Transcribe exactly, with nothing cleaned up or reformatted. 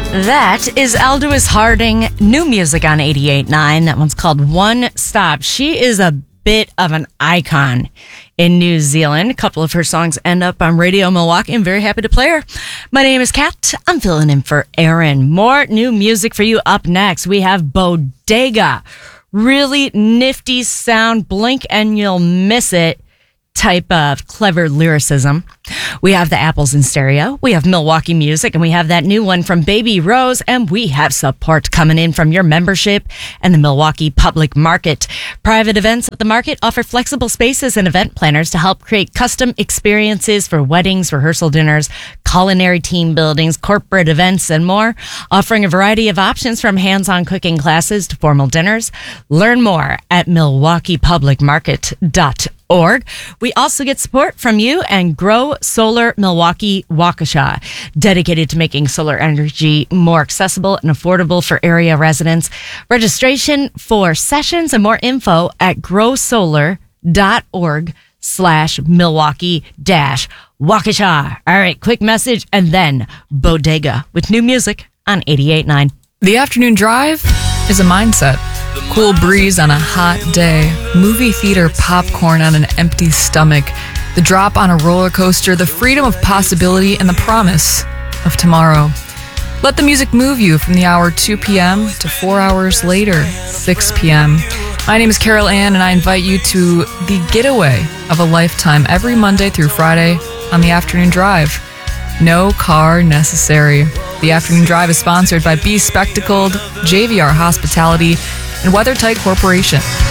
That is Aldous Harding, new music on eighty-eight point nine. That one's called One Stop. She is a bit of an icon in New Zealand. A couple of her songs end up on Radio Milwaukee. I'm very happy to play her. My name is Kat. I'm filling in for Aaron. More new music for you up next. We have Bodega. Really nifty sound. Blink and you'll miss it type of clever lyricism. We have the Apples in Stereo. We have Milwaukee Music, and we have that new one from Baby Rose, and we have support coming in from your membership and the Milwaukee Public Market. Private events at the market offer flexible spaces and event planners to help create custom experiences for weddings, rehearsal dinners, culinary team buildings, corporate events, and more, offering a variety of options from hands-on cooking classes to formal dinners. Learn more at milwaukee public market dot org. We also get support from you and Grow Solar Milwaukee Waukesha, dedicated to making solar energy more accessible and affordable for area residents. Registration for sessions and more info at grow solar dot org slash Milwaukee dash Waukesha. All right, quick message and then Bodega with new music on eighty-eight point nine. The afternoon drive is a mindset. Cool breeze on a hot day, movie theater popcorn on an empty stomach, the drop on a roller coaster, the freedom of possibility, and the promise of tomorrow. Let the music move you from the hour two p.m. to four hours later, six p.m. My name is Carol Ann, and I invite you to the getaway of a lifetime every Monday through Friday on the afternoon drive. No car necessary. The afternoon drive is sponsored by Be Spectacled, J V R Hospitality, and WeatherTight Corporation.